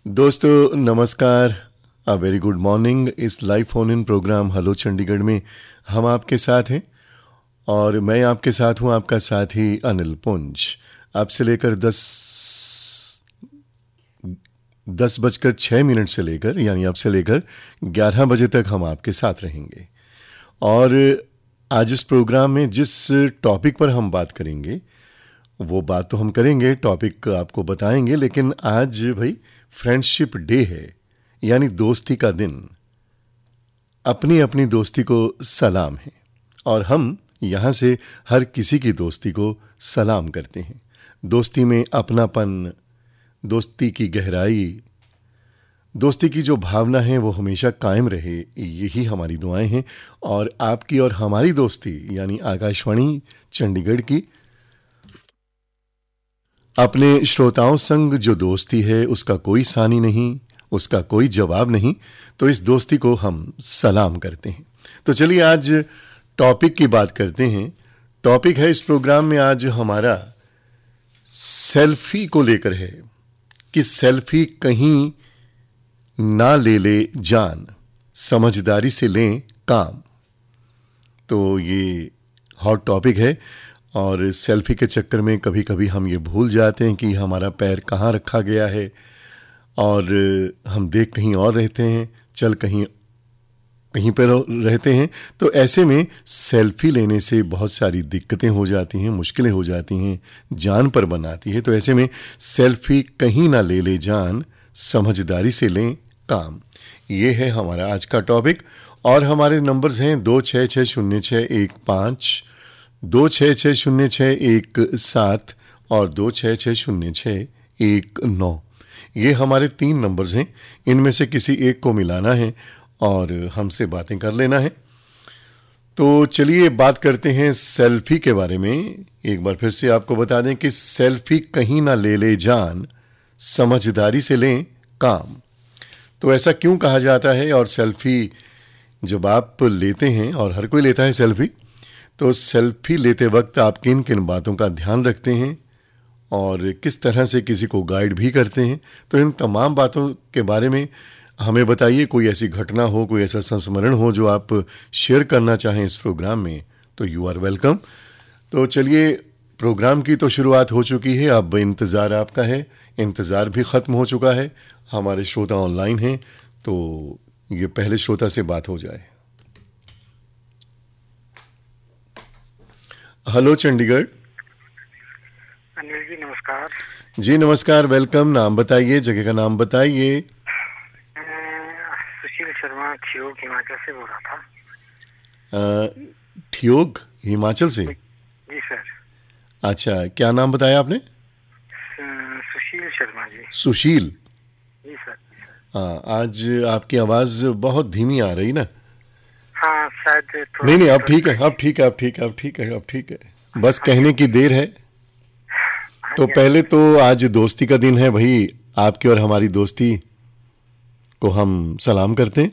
दोस्तों नमस्कार, a very good morning. इस live phone in programme hello Chandigarh में हम आपके साथ हैं और मैं आपके साथ हूं, आपका साथी अनिल पुंज। आपसे लेकर 10:06 से लेकर यानी अब से लेकर 11 बजे तक हम आपके साथ रहेंगे। और आज इस प्रोग्राम में जिस टॉपिक पर हम बात करेंगे वो बात तो हम करेंगे, टॉपिक आपको बताएंगे, लेकिन आज भाई फ्रेंडशिप डे है, यानी दोस्ती का दिन। अपनी अपनी दोस्ती को सलाम है और हम यहाँ से हर किसी की दोस्ती को सलाम करते हैं। दोस्ती में अपनापन, दोस्ती की गहराई, दोस्ती की जो भावना है वो हमेशा कायम रहे, यही हमारी दुआएं हैं। और आपकी और हमारी दोस्ती यानी आकाशवाणी चंडीगढ़ की अपने श्रोताओं संग जो दोस्ती है उसका कोई सानी नहीं, उसका कोई जवाब नहीं, तो इस दोस्ती को हम सलाम करते हैं। तो चलिए आज टॉपिक की बात करते हैं। टॉपिक है इस प्रोग्राम में आज हमारा सेल्फी को लेकर है कि सेल्फी कहीं ना ले ले जान, समझदारी से लें काम। तो ये हॉट टॉपिक है और सेल्फी के चक्कर में कभी कभी हम ये भूल जाते हैं कि हमारा पैर कहाँ रखा गया है और हम देख कहीं और रहते हैं, चल कहीं पर रहते हैं। तो ऐसे में सेल्फी लेने से बहुत सारी दिक्कतें हो जाती हैं, मुश्किलें हो जाती हैं, जान पर बनाती है। तो ऐसे में सेल्फी कहीं ना ले ले जान, समझदारी से लें काम, ये है हमारा आज का टॉपिक। और हमारे नंबर्स हैं 266061 266061 और 266061 ये हमारे 3 नंबर्स हैं। इनमें से किसी एक को मिलाना है और हमसे बातें कर लेना है। तो चलिए बात करते हैं सेल्फी के बारे में। एक बार फिर से आपको बता दें कि सेल्फी कहीं ना ले ले जान, समझदारी से लें काम। तो ऐसा क्यों कहा जाता है और सेल्फी जब आप लेते हैं, और हर कोई लेता है सेल्फी, तो सेल्फी लेते वक्त आप किन किन बातों का ध्यान रखते हैं और किस तरह से किसी को गाइड भी करते हैं, तो इन तमाम बातों के बारे में हमें बताइए। कोई ऐसी घटना हो, कोई ऐसा संस्मरण हो जो आप शेयर करना चाहें इस प्रोग्राम में, तो यू आर वेलकम। तो चलिए, प्रोग्राम की तो शुरुआत हो चुकी है, अब इंतज़ार आपका है। इंतज़ार भी ख़त्म हो चुका है, हमारे श्रोता ऑनलाइन हैं, तो ये पहले श्रोता से बात हो जाए। हेलो चंडीगढ़। अनिल जी नमस्कार। जी नमस्कार, वेलकम। नाम बताइए, जगह का नाम बताइए। सुशील शर्मा ठियोग हिमाचल से बोल रहा था। ठियोग हिमाचल से? जी सर। अच्छा, क्या नाम बताया आपने? सुशील शर्मा जी। सुशील? जी सर। हाँ, आज आपकी आवाज बहुत धीमी आ रही ना? हाँ शायद नहीं, अब ठीक है, अब ठीक है। बस कहने की देर है। तो पहले तो आज दोस्ती का दिन है भाई, आपकी और हमारी दोस्ती को हम सलाम करते हैं।